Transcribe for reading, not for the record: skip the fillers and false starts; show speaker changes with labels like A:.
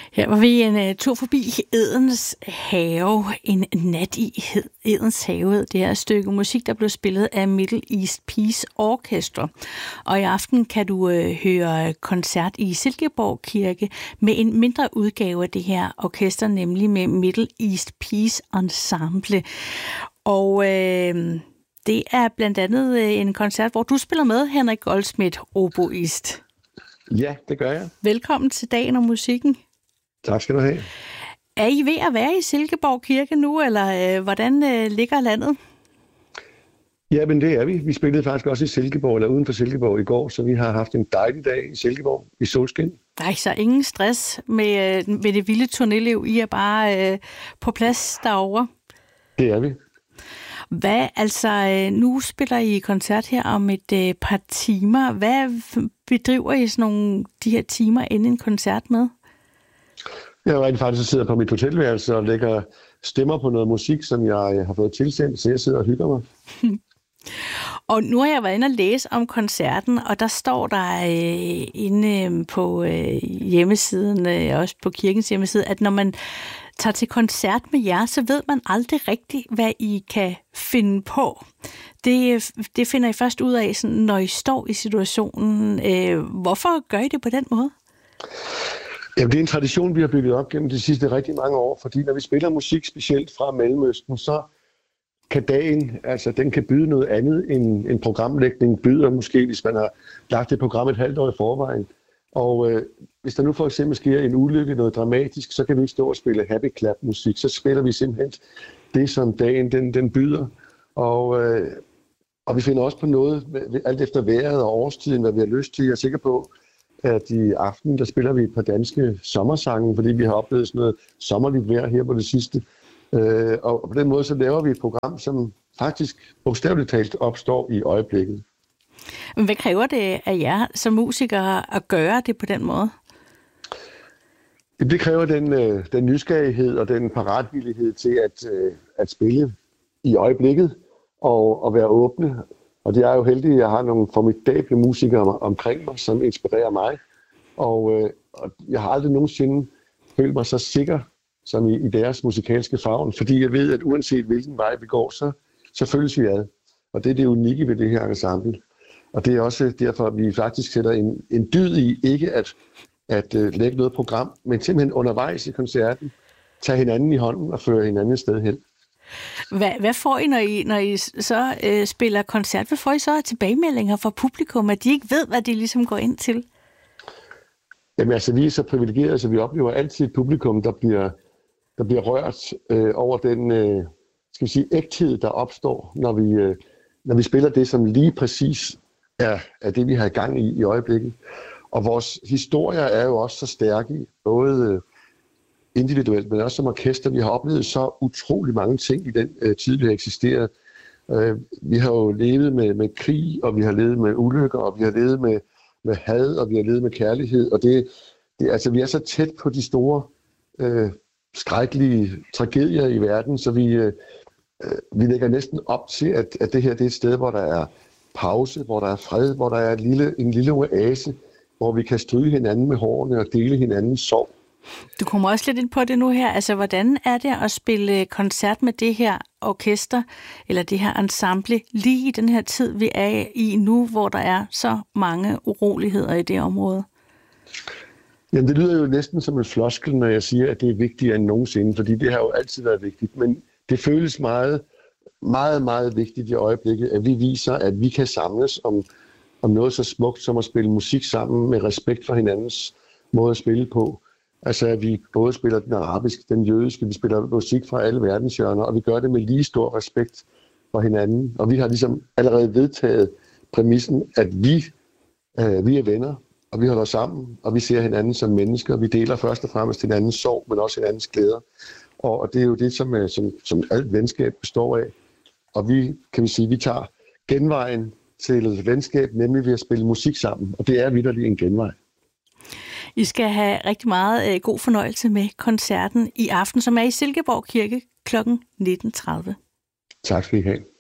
A: Her var vi en tur forbi Edens Have, en nat i Edens Have. Det er et stykke musik, der blev spillet af Middle East Peace Orchestra. Og i aften kan du høre koncert i Silkeborg Kirke med en mindre udgave af det her orkester, nemlig med Middle East Peace Ensemble. Og det er blandt andet en koncert, hvor du spiller med, Henrik Goldschmidt, oboist.
B: Ja, det gør jeg.
A: Velkommen til Dagen om Musikken.
B: Tak skal du have.
A: Er I ved at være i Silkeborg Kirke nu, eller hvordan ligger landet?
B: Ja, men det er vi. Vi spillede faktisk også i Silkeborg, eller uden for Silkeborg i går, så vi har haft en dejlig dag i Silkeborg, i solskin.
A: Nej, så ingen stress med det vilde turnéliv. I er bare på plads derovre.
B: Det er vi.
A: Nu spiller I koncert her om et par timer. Hvad bedriver I sådan nogle de her timer inden en koncert med?
B: Jeg er rent faktisk sidder på mit hotelværelse og lægger stemmer på noget musik, som jeg har fået tilsendt, så jeg sidder og hygger mig.
A: Og nu har jeg været inde og læse om koncerten, og der står der inde på hjemmesiden, også på kirkens hjemmeside, at når man tager til koncert med jer, så ved man aldrig rigtigt, hvad I kan finde på. Det finder I først ud af, sådan, når I står i situationen. Hvorfor gør I det på den måde?
B: Jamen, det er en tradition, vi har bygget op gennem de sidste rigtig mange år, fordi når vi spiller musik, specielt fra Mellemøsten, så kan dagen, altså den kan byde noget andet end en programlægning byder måske, hvis man har lagt et program et halvt år i forvejen. Og hvis der nu for eksempel sker en ulykke, noget dramatisk, så kan vi ikke stå og spille happy clap musik. Så spiller vi simpelthen det, som dagen den byder. Og vi finder også på noget, alt efter vejret og årstiden, hvad vi har lyst til. Jeg er sikker på, at i aften, der spiller vi et par danske sommersange, fordi vi har oplevet sådan noget sommerligt vejr her på det sidste. Og på den måde, så laver vi et program, som faktisk bogstaveligt talt opstår i øjeblikket.
A: Men hvad kræver det af jer som musikere at gøre det på den måde?
B: Det kræver den nysgerrighed og den paratvillighed til at spille i øjeblikket og være åbne. Og det er jo heldigt, at jeg har nogle formidable musikere omkring mig, som inspirerer mig. Og jeg har aldrig nogensinde følt mig så sikker som i deres musikalske favn, fordi jeg ved, at uanset hvilken vej vi går, så følges vi ad. Og det er det unikke ved det her ensemble. Og det er også derfor, at vi faktisk sætter en dyd i, ikke at lægge noget program, men simpelthen undervejs i koncerten, tage hinanden i hånden og føre hinanden et sted hen.
A: Hvad får I, når I så spiller koncert? Hvad får I så af tilbagemeldinger fra publikum, at de ikke ved, hvad de ligesom går ind til?
B: Jamen altså, vi er så privilegerede, så vi oplever altid et publikum, der bliver rørt over den skal vi sige, ægthed, der opstår, når vi spiller det, som lige præcis er det, vi har i gang i øjeblikket. Og vores historier er jo også så stærke, både individuelt, men også som orkester. Vi har oplevet så utrolig mange ting i den tid, vi har eksisteret. Vi har jo levet med krig, og vi har levet med ulykker, og vi har levet med had, og vi har levet med kærlighed. Og altså, vi er så tæt på de store, skrækkelige tragedier i verden, så vi lægger næsten op til, at det her det er et sted, hvor der er pause, hvor der er fred, hvor der er en lille oase, hvor vi kan stryge hinanden med hårene og dele hinandens sorg. Du
A: kommer også lidt ind på det nu her. Altså, hvordan er det at spille koncert med det her orkester, eller det her ensemble, lige i den her tid, vi er i nu, hvor der er så mange uroligheder i det område?
B: Jamen, det lyder jo næsten som en floskel, når jeg siger, at det er vigtigere end nogensinde, fordi det har jo altid været vigtigt. Men det føles meget, meget, meget vigtigt i øjeblikket, at vi viser, at vi kan samles om noget så smukt som at spille musik sammen med respekt for hinandens måde at spille på. Altså, at vi både spiller den arabiske, den jødiske, vi spiller musik fra alle verdenshjørner, og vi gør det med lige stor respekt for hinanden. Og vi har ligesom allerede vedtaget præmissen, at vi er venner, og vi holder sammen, og vi ser hinanden som mennesker. Vi deler først og fremmest hinandens sorg, men også hinandens glæder. Og det er jo det, som alt venskab består af. Og vi tager genvejen til venskab, nemlig ved at spille musik sammen. Og det er vitterligt en genvej.
A: I skal have rigtig meget god fornøjelse med koncerten i aften, som er i Silkeborg Kirke kl. 19.30.
B: Tak skal I have.